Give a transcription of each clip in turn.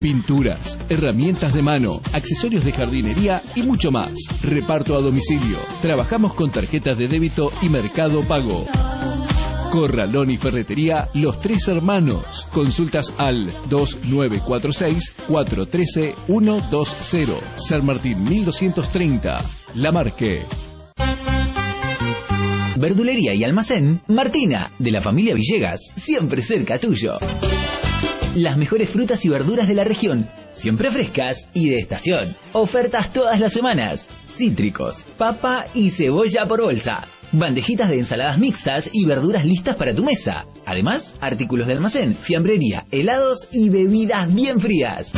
Pinturas, herramientas de mano, accesorios de jardinería y mucho más. Reparto a domicilio. Trabajamos con tarjetas de débito y Mercado Pago. Corralón y Ferretería Los Tres Hermanos. Consultas al 2946-413-120. San Martín 1230. La Marque. Verdulería y almacén Martina, de la familia Villegas, siempre cerca tuyo. Las mejores frutas y verduras de la región, siempre frescas y de estación. Ofertas todas las semanas. Cítricos, papa y cebolla por bolsa. Bandejitas de ensaladas mixtas y verduras listas para tu mesa. Además, artículos de almacén, fiambrería, helados y bebidas bien frías.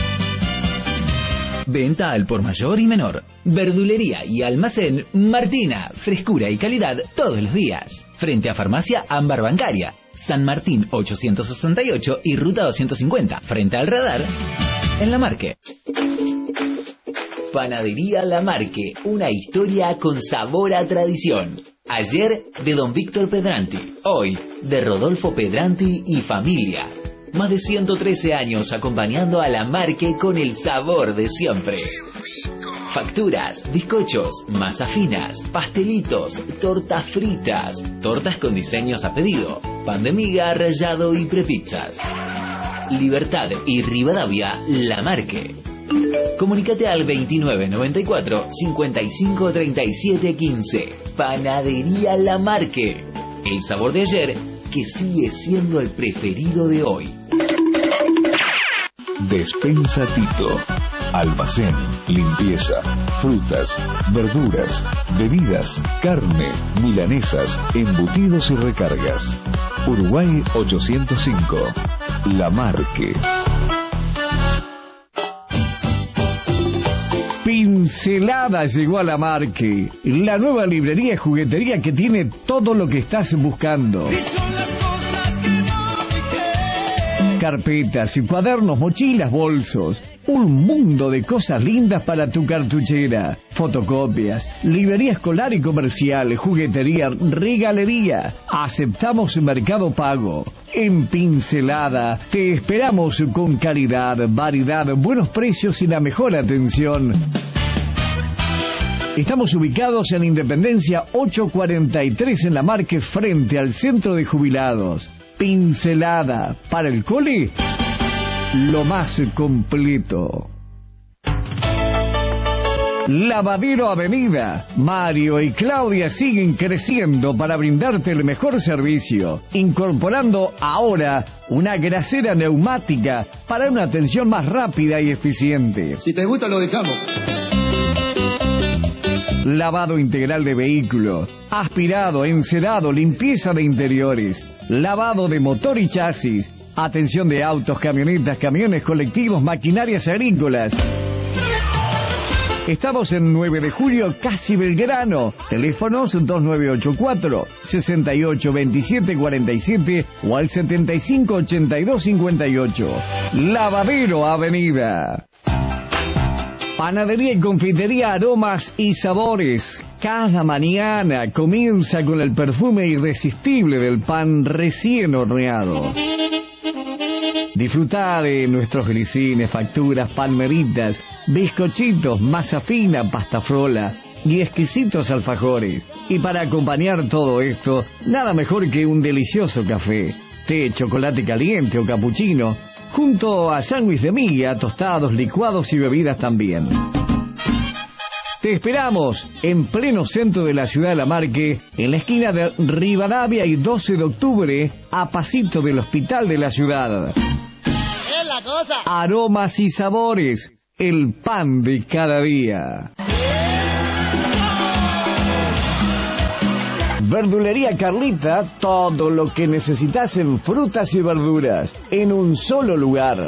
Venta al por mayor y menor. Verdulería y almacén Martina. Frescura y calidad todos los días. Frente a Farmacia Ámbar Bancaria. San Martín 868 y Ruta 250. Frente al radar. En La Marque. Panadería La Marque. Una historia con sabor a tradición. Ayer de Don Víctor Pedranti. Hoy de Rodolfo Pedranti y familia. Más de 113 años acompañando a La Marque con el sabor de siempre. Facturas, bizcochos, masas finas, pastelitos, tortas fritas, tortas con diseños a pedido, pan de miga, rallado y prepizzas. Libertad y Rivadavia, La Marque. Comunícate al 2994 5537 15. Panadería La Marque. El sabor de ayer que sigue siendo el preferido de hoy. Despensa Tito. Almacén, limpieza, frutas, verduras, bebidas, carne, milanesas, embutidos y recargas. Uruguay 805. La Marque. Pincelada llegó a La Marque, la nueva librería y juguetería que tiene todo lo que estás buscando. Carpetas y cuadernos, mochilas, bolsos. Un mundo de cosas lindas para tu cartuchera. Fotocopias, librería escolar y comercial, juguetería, regalería. Aceptamos Mercado Pago. En Pincelada te esperamos con calidad, variedad, buenos precios y la mejor atención. Estamos ubicados en Independencia 843 en La Marque, frente al Centro de Jubilados. Pincelada, para el cole, lo más completo. Lavadero Avenida. Mario y Claudia siguen creciendo para brindarte el mejor servicio, incorporando ahora una grasera neumática para una atención más rápida y eficiente. Si te gusta lo dejamos. Lavado integral de vehículos, aspirado, encerado, limpieza de interiores, lavado de motor y chasis, atención de autos, camionetas, camiones colectivos, maquinarias agrícolas. Estamos en 9 de julio, casi Belgrano. Teléfonos 2984-682747 o al 758258. Lavadero Avenida. Panadería y confitería Aromas y Sabores. Cada mañana comienza con el perfume irresistible del pan recién horneado. Disfruta de nuestros grisines, facturas, palmeritas, bizcochitos, masa fina, pasta frola y exquisitos alfajores. Y para acompañar todo esto, nada mejor que un delicioso café, té, chocolate caliente o capuchino, junto a sándwich de miga, tostados, licuados y bebidas también. Te esperamos en pleno centro de la ciudad de La Marque, en la esquina de Rivadavia y 12 de octubre, a pasito del hospital de la ciudad. ¡Es la cosa! Aromas y Sabores, el pan de cada día. Verdulería Carlita, todo lo que necesitas en frutas y verduras, en un solo lugar.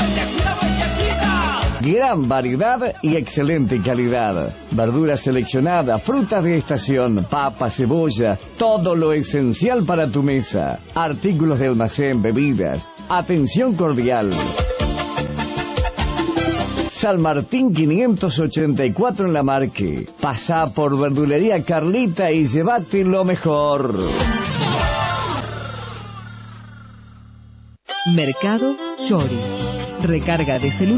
Gran variedad y excelente calidad. Verduras seleccionadas, frutas de estación, papa, cebolla, todo lo esencial para tu mesa. Artículos de almacén, bebidas. Atención cordial. San Martín 584 en La Marque. Pasá por Verdulería Carlita y llévate lo mejor. Mercado Chori. Recarga de celular